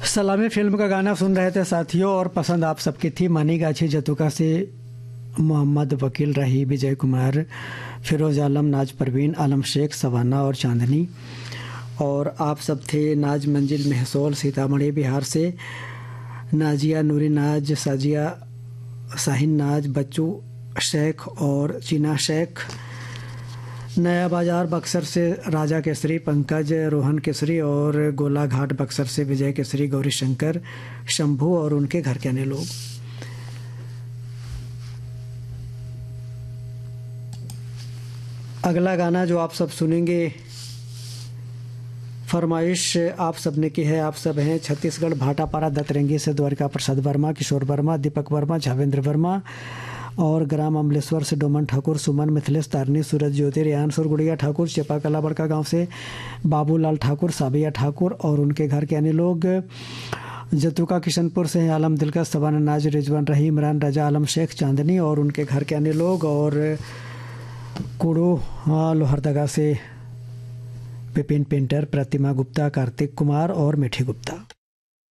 सलामी फिल्म का गाना सुन रहे थे साथियों, और पसंद आप सबकी थी मानी गाछी जतुका से मोहम्मद वकील, रही, विजय कुमार, फिरोज आलम, नाज परवीन, आलम शेख, सवाना और चांदनी। और आप सब थे नाज मंजिल महसोल सीतामढ़ी बिहार से, नाजिया नूरी नाज, साजिया शाहीन नाज, बच्चू शेख और चीना शेख। नया बाजार बक्सर से राजा केसरी, पंकज, रोहन केसरी और गोलाघाट बक्सर से विजय केसरी, गौरी शंकर, शंभू और उनके घर के अन्य लोग। अगला गाना जो आप सब सुनेंगे, फरमाइश आप सब ने की है। आप सब हैं छत्तीसगढ़ भाटापारा दतरंगी से द्वारिका प्रसाद वर्मा, किशोर वर्मा, दीपक वर्मा, झावेंद्र वर्मा और ग्राम अमलेश्वर से डोमन ठाकुर, सुमन, मिथिलेश, तारनी, सूरज ज्योति, रेहान सुरगुड़िया ठाकुर, चेपाकला बड़का गांव से बाबूलाल ठाकुर, साबिया ठाकुर और उनके घर के अन्य लोग। जतुका किशनपुर से हैं आलम दिलकश, सवाना नाज, रिजवान, रही, इमरान, रजा, आलम शेख, चांदनी और उनके घर के अन्य लोग। और कुड़ू लोहरदगा से विपिन पेंटर, प्रतिमा गुप्ता, कार्तिक कुमार और मिठी गुप्ता।